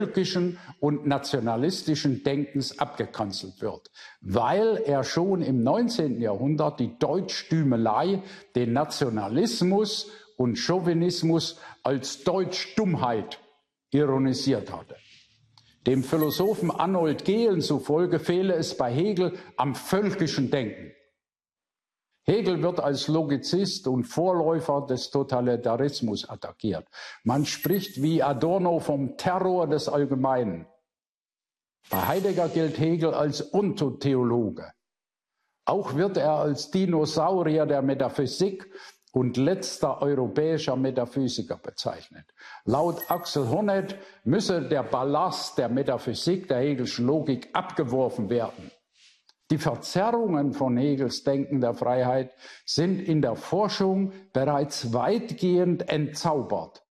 völkischen und nationalistischen Denkens abgekanzelt wird, weil er schon im 19. Jahrhundert die Deutschtümelei, den Nationalismus und Chauvinismus als Deutschdummheit ironisiert hatte. Dem Philosophen Arnold Gehlen zufolge fehle es bei Hegel am völkischen Denken. Hegel wird als Logizist und Vorläufer des Totalitarismus attackiert. Man spricht wie Adorno vom Terror des Allgemeinen. Bei Heidegger gilt Hegel als Ontotheologe. Auch wird er als Dinosaurier der Metaphysik und letzter europäischer Metaphysiker bezeichnet. Laut Axel Honneth müsse der Ballast der Metaphysik, der Hegelschen Logik, abgeworfen werden. Die Verzerrungen von Hegels Denken der Freiheit sind in der Forschung bereits weitgehend entzaubert.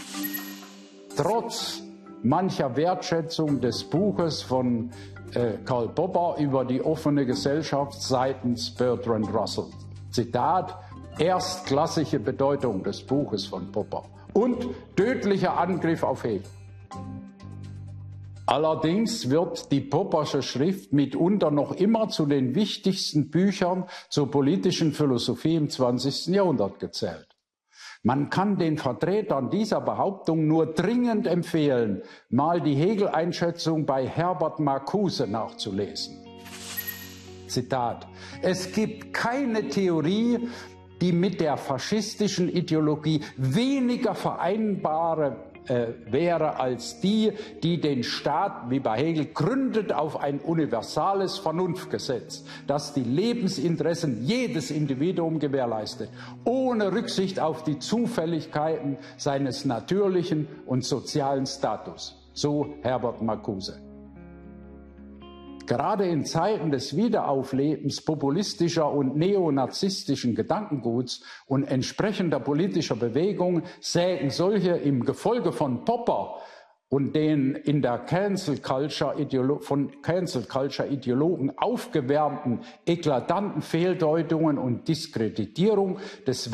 Trotz mancher Wertschätzung des Buches von Karl Popper über die offene Gesellschaft seitens Bertrand Russell. Zitat: Erstklassige Bedeutung des Buches von Popper und tödlicher Angriff auf Hegel. Allerdings wird die Poppersche Schrift mitunter noch immer zu den wichtigsten Büchern zur politischen Philosophie im 20. Jahrhundert gezählt. Man kann den Vertretern dieser Behauptung nur dringend empfehlen, mal die Hegel-Einschätzung bei Herbert Marcuse nachzulesen. Zitat: Es gibt keine Theorie, die mit der faschistischen Ideologie weniger vereinbare wäre als die, die den Staat, wie bei Hegel, gründet auf ein universales Vernunftgesetz, das die Lebensinteressen jedes Individuums gewährleistet, ohne Rücksicht auf die Zufälligkeiten seines natürlichen und sozialen Status. So Herbert Marcuse. Gerade in Zeiten des Wiederauflebens populistischer und neonazistischen Gedankenguts und entsprechender politischer Bewegungen sägen solche im Gefolge von Popper und den in der von Cancel Culture Ideologen aufgewärmten eklatanten Fehldeutungen und Diskreditierung des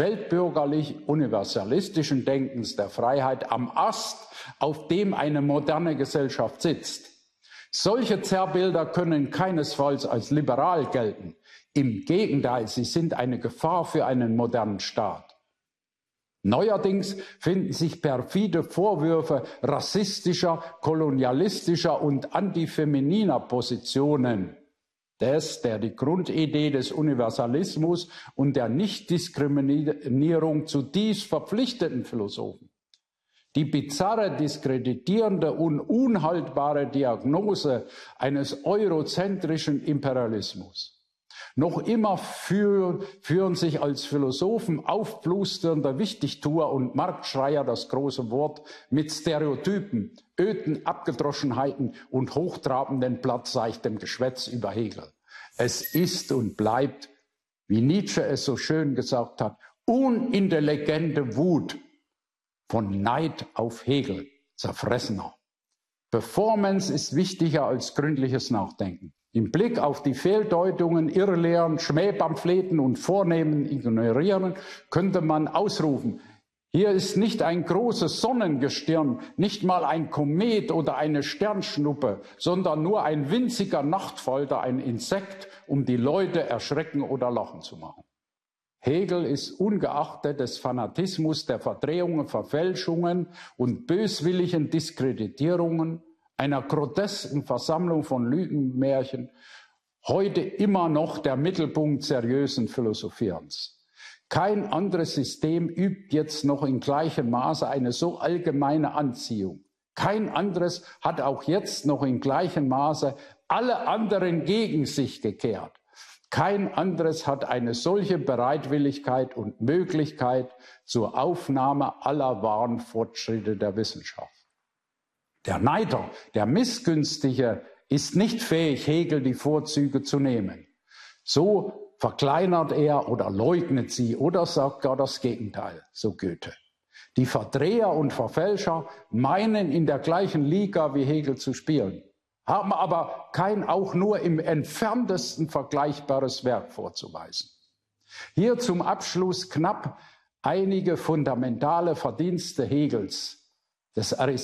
weltbürgerlich-universalistischen Denkens der Freiheit am Ast, auf dem eine moderne Gesellschaft sitzt. Solche Zerrbilder können keinesfalls als liberal gelten. Im Gegenteil, sie sind eine Gefahr für einen modernen Staat. Neuerdings finden sich perfide Vorwürfe rassistischer, kolonialistischer und antifemininer Positionen der die Grundidee des Universalismus und der Nichtdiskriminierung zutiefst verpflichteten Philosophen. Die bizarre, diskreditierende und unhaltbare Diagnose eines eurozentrischen Imperialismus. Noch immer führen sich als Philosophen aufblusternde Wichtigtuer und Marktschreier das große Wort mit Stereotypen, öden Abgedroschenheiten und hochtrabenden platzseichtem Geschwätz über Hegel. Es ist und bleibt, wie Nietzsche es so schön gesagt hat, unintelligente Wut von Neid auf Hegel, Zerfressener. Performance ist wichtiger als gründliches Nachdenken. Im Blick auf die Fehldeutungen, Irrlehren, Schmähpamphleten und Vornehmen ignorieren, könnte man ausrufen: Hier ist nicht ein großes Sonnengestirn, nicht mal ein Komet oder eine Sternschnuppe, sondern nur ein winziger Nachtfalter, ein Insekt, um die Leute erschrecken oder lachen zu machen. Hegel ist ungeachtet des Fanatismus, der Verdrehungen, Verfälschungen und böswilligen Diskreditierungen, einer grotesken Versammlung von Lügenmärchen, heute immer noch der Mittelpunkt seriösen Philosophierens. Kein anderes System übt jetzt noch in gleichem Maße eine so allgemeine Anziehung. Kein anderes hat auch jetzt noch in gleichem Maße alle anderen gegen sich gekehrt. Kein anderes hat eine solche Bereitwilligkeit und Möglichkeit zur Aufnahme aller wahren Fortschritte der Wissenschaft. Der Neider, der Missgünstige, ist nicht fähig, Hegel die Vorzüge zu nehmen. So verkleinert er oder leugnet sie oder sagt gar das Gegenteil, so Goethe. Die Verdreher und Verfälscher meinen, in der gleichen Liga wie Hegel zu spielen, haben aber kein auch nur im entferntesten vergleichbares Werk vorzuweisen. Hier zum Abschluss knapp einige fundamentale Verdienste Hegels, des